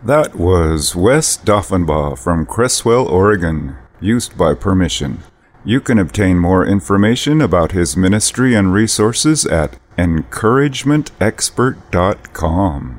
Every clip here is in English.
That was Wes Doffenbaugh from Creswell, Oregon, used by permission. You can obtain more information about his ministry and resources at encouragementexpert.com.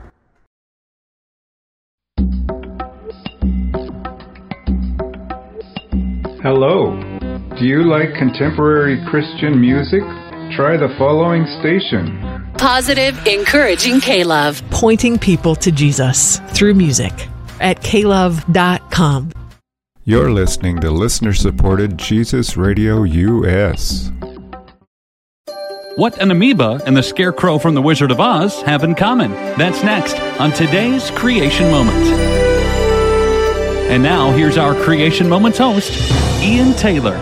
Hello. Do you like contemporary Christian music? Try the following station. Positive, encouraging K-Love. Pointing people to Jesus through music at klove.com. You're listening to listener-supported Jesus Radio US. What an amoeba and the scarecrow from The Wizard of Oz have in common. That's next on today's Creation Moment. And now, here's our Creation Moments host, Ian Taylor.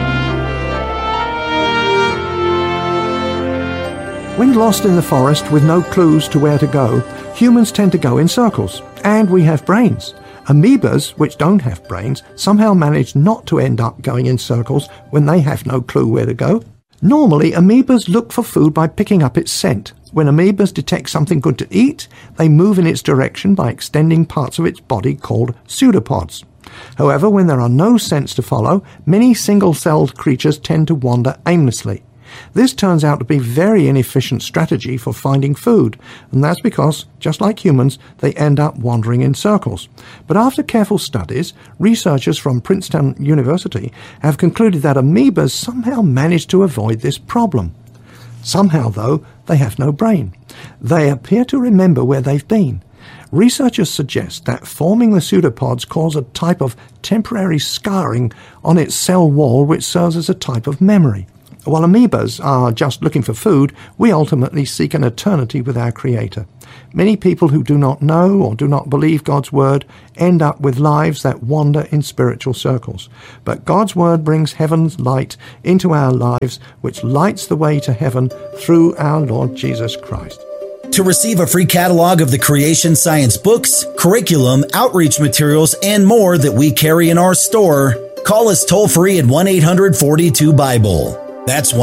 When lost in the forest with no clues to where to go, humans tend to go in circles, and we have brains. Amoebas, which don't have brains, somehow manage not to end up going in circles when they have no clue where to go. Normally, amoebas look for food by picking up its scent. When amoebas detect something good to eat, they move in its direction by extending parts of its body called pseudopods. However, when there are no scents to follow, many single-celled creatures tend to wander aimlessly. This turns out to be a very inefficient strategy for finding food, and that's because, just like humans, they end up wandering in circles. But after careful studies, researchers from Princeton University have concluded that amoebas somehow manage to avoid this problem. Somehow, though, they have no brain. They appear to remember where they've been. Researchers suggest that forming the pseudopods cause a type of temporary scarring on its cell wall which serves as a type of memory. While amoebas are just looking for food, we ultimately seek an eternity with our Creator. Many people who do not know or do not believe God's Word end up with lives that wander in spiritual circles. But God's Word brings heaven's light into our lives, which lights the way to heaven through our Lord Jesus Christ. To receive a free catalog of the Creation Science books, curriculum, outreach materials, and more that we carry in our store, call us toll-free at 1-800-42-BIBLE. That's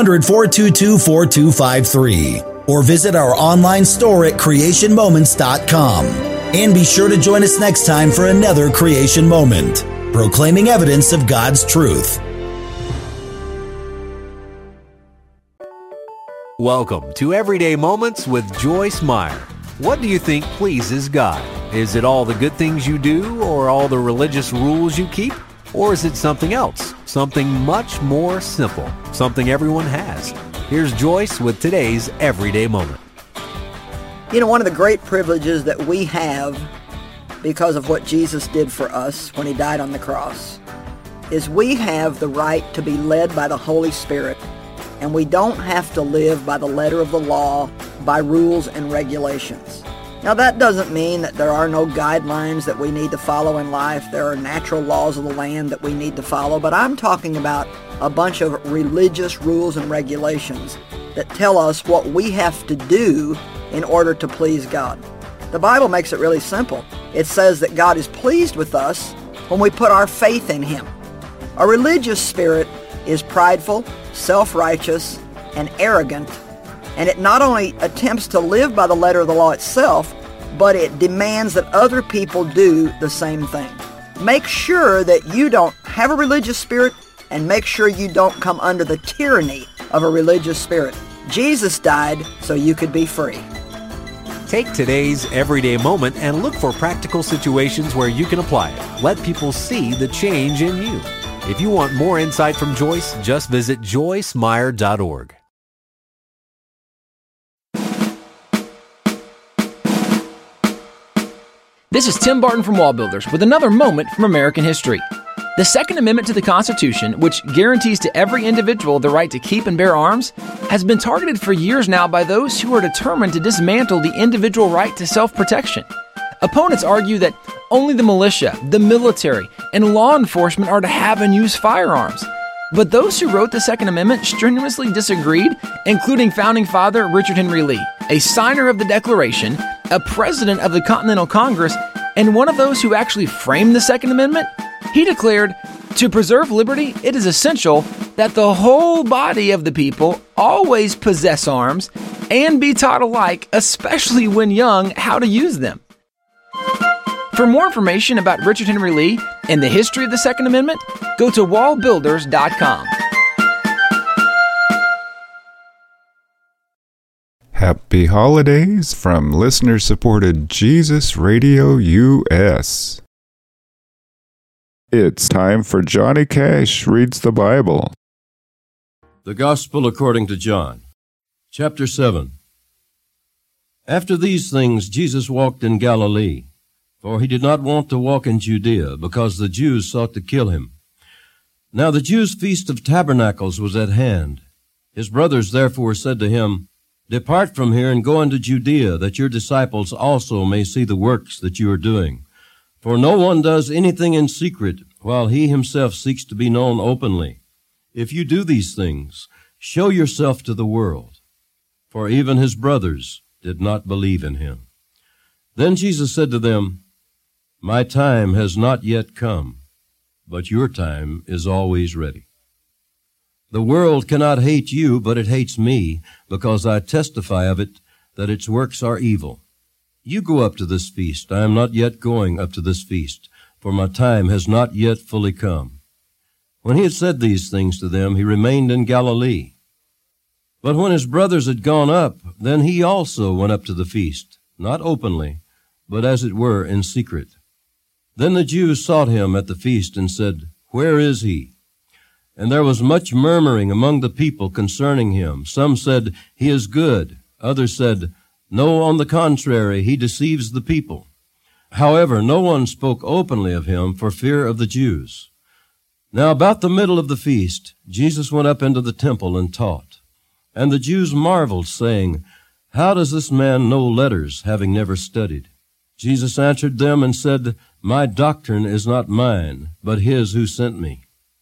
1-800-422-4253. Or visit our online store at creationmoments.com. And be sure to join us next time for another Creation Moment, proclaiming evidence of God's truth. Welcome to Everyday Moments with Joyce Meyer. What do you think pleases God? Is it all the good things you do or all the religious rules you keep? Or is it something else? Something much more simple. Something everyone has. Here's Joyce with today's Everyday Moment. You know, one of the great privileges that we have because of what Jesus did for us when He died on the cross is we have the right to be led by the Holy Spirit, and we don't have to live by the letter of the law, by rules and regulations. Now, that doesn't mean that there are no guidelines that we need to follow in life. There are natural laws of the land that we need to follow, but I'm talking about a bunch of religious rules and regulations that tell us what we have to do in order to please God. The Bible makes it really simple. It says that God is pleased with us when we put our faith in Him. A religious spirit is prideful, self-righteous, and arrogant, and it not only attempts to live by the letter of the law itself, but it demands that other people do the same thing. Make sure that you don't have a religious spirit, and make sure you don't come under the tyranny of a religious spirit. Jesus died so you could be free. Take today's Everyday Moment and look for practical situations where you can apply it. Let people see the change in you. If you want more insight from Joyce, just visit joycemeyer.org. This is Tim Barton from Wall Builders with another moment from American history. The Second Amendment to the Constitution, which guarantees to every individual the right to keep and bear arms, has been targeted for years now by those who are determined to dismantle the individual right to self-protection. Opponents argue that only the militia, the military, and law enforcement are to have and use firearms. But those who wrote the Second Amendment strenuously disagreed, including Founding Father Richard Henry Lee, a signer of the Declaration, a president of the Continental Congress, and one of those who actually framed the Second Amendment. He declared, "To preserve liberty, it is essential that the whole body of the people always possess arms and be taught alike, especially when young, how to use them." For more information about Richard Henry Lee and the history of the Second Amendment, go to wallbuilders.com. Happy holidays from listener-supported Jesus Radio US. It's time for Johnny Cash Reads the Bible. The Gospel according to John, chapter 7. After these things Jesus walked in Galilee, for he did not want to walk in Judea, because the Jews sought to kill him. Now the Jews' feast of tabernacles was at hand. His brothers therefore said to him, Depart from here and go into Judea, that your disciples also may see the works that you are doing. For no one does anything in secret, while he himself seeks to be known openly. If you do these things, show yourself to the world. For even his brothers did not believe in him. Then Jesus said to them, My time has not yet come, but your time is always ready. The world cannot hate you, but it hates me, because I testify of it that its works are evil. You go up to this feast. I am not yet going up to this feast, for my time has not yet fully come. When he had said these things to them, he remained in Galilee. But when his brothers had gone up, then he also went up to the feast, not openly, but as it were in secret. Then the Jews sought him at the feast and said, Where is he? And there was much murmuring among the people concerning him. Some said, He is good. Others said, No, on the contrary, he deceives the people. However, no one spoke openly of him for fear of the Jews. Now about the middle of the feast, Jesus went up into the temple and taught. And the Jews marveled, saying, How does this man know letters, having never studied? Jesus answered them and said, My doctrine is not mine, but his who sent me.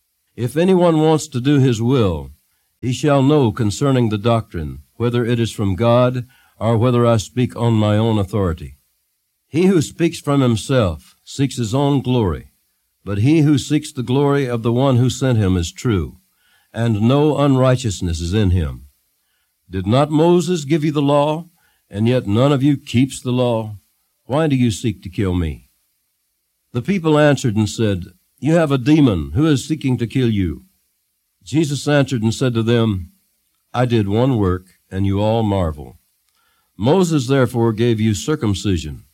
If anyone wants to do his will, he shall know concerning the doctrine, whether it is from God or whether I speak on my own authority. He who speaks from himself seeks his own glory, but he who seeks the glory of the one who sent him is true, and no unrighteousness is in him. Did not Moses give you the law, and yet none of you keeps the law? Why do you seek to kill me? The people answered and said, You have a demon. Who is seeking to kill you? Jesus answered and said to them, I did one work, and you all marvel. Moses therefore gave you circumcision,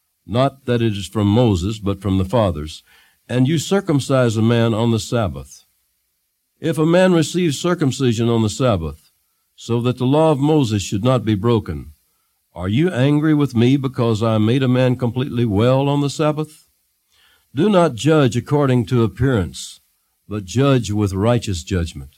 not that it is from Moses, but from the fathers, and you circumcise a man on the Sabbath. If a man receives circumcision on the Sabbath, so that the law of Moses should not be broken, are you angry with me because I made a man completely well on the Sabbath? Do not judge according to appearance, but judge with righteous judgment.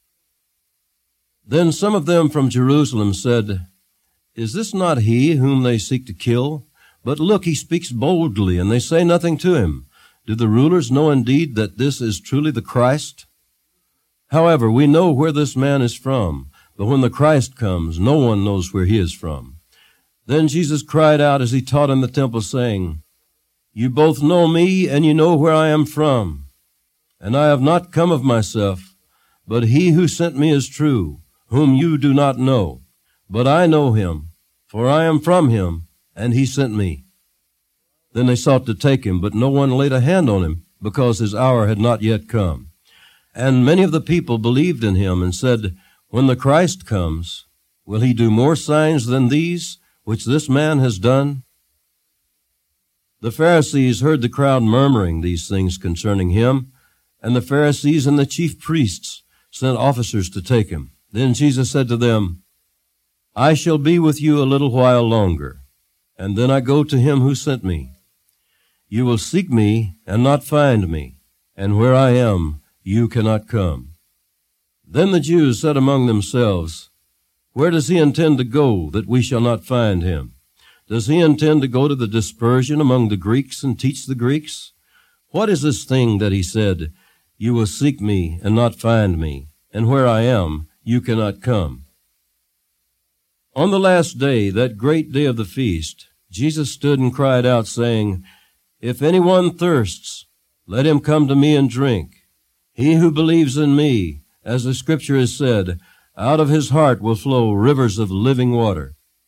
Then some of them from Jerusalem said, Is this not he whom they seek to kill? But look, he speaks boldly, and they say nothing to him. Do the rulers know indeed that this is truly the Christ? However, we know where this man is from, but when the Christ comes, no one knows where he is from. Then Jesus cried out as he taught in the temple, saying, You both know me, and you know where I am from. And I have not come of myself, but he who sent me is true, whom you do not know. But I know him, for I am from him, and he sent me. Then they sought to take him, but no one laid a hand on him, because his hour had not yet come. And many of the people believed in him and said, When the Christ comes, will he do more signs than these, which this man has done? The Pharisees heard the crowd murmuring these things concerning him, and the Pharisees and the chief priests sent officers to take him. Then Jesus said to them, I shall be with you a little while longer, and then I go to him who sent me. You will seek me and not find me, and where I am, you cannot come. Then the Jews said among themselves, Where does he intend to go, that we shall not find him? Does he intend to go to the dispersion among the Greeks and teach the Greeks? What is this thing that he said, You will seek me and not find me, and where I am, you cannot come? On the last day, that great day of the feast, Jesus stood and cried out, saying, If anyone thirsts, let him come to me and drink. He who believes in me, as the Scripture has said, out of his heart will flow rivers of living water.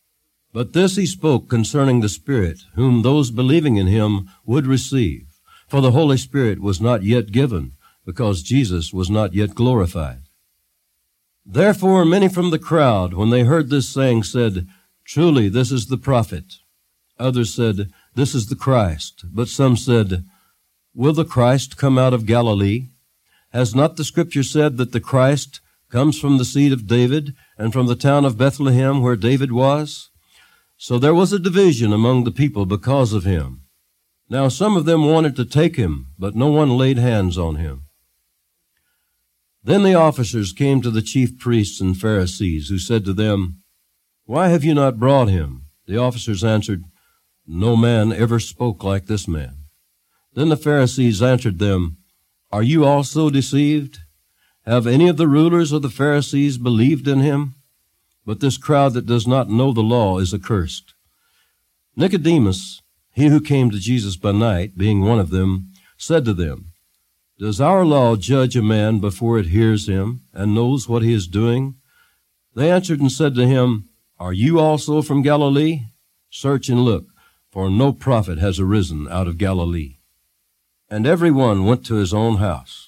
But this he spoke concerning the Spirit, whom those believing in him would receive. For the Holy Spirit was not yet given, because Jesus was not yet glorified. Therefore many from the crowd, when they heard this saying, said, Truly this is the prophet. Others said, This is the Christ. But some said, Will the Christ come out of Galilee? Has not the Scripture said that the Christ comes from the seed of David, and from the town of Bethlehem where David was? So there was a division among the people because of him. Now some of them wanted to take him, but no one laid hands on him. Then the officers came to the chief priests and Pharisees, who said to them, Why have you not brought him? The officers answered, No man ever spoke like this man. Then the Pharisees answered them, Are you also deceived? Have any of the rulers of the Pharisees believed in him? But this crowd that does not know the law is accursed. Nicodemus, he who came to Jesus by night, being one of them, said to them, Does our law judge a man before it hears him, and knows what he is doing? They answered and said to him, Are you also from Galilee? Search and look, for no prophet has arisen out of Galilee. And every one went to his own house.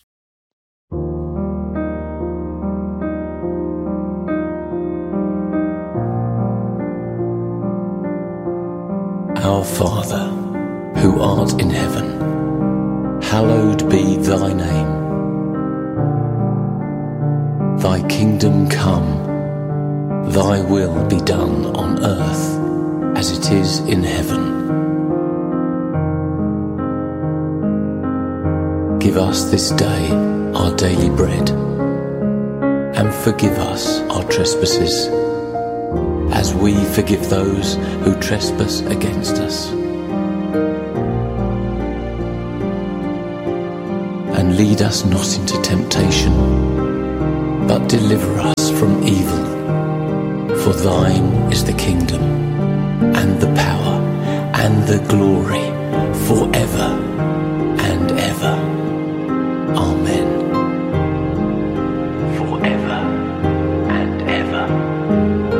Our Father, who art in heaven, hallowed be thy name. Thy kingdom come, thy will be done on earth as it is in heaven. Give us this day our daily bread, and forgive us our trespasses, as we forgive those who trespass against us. And lead us not into temptation, but deliver us from evil. For thine is the kingdom,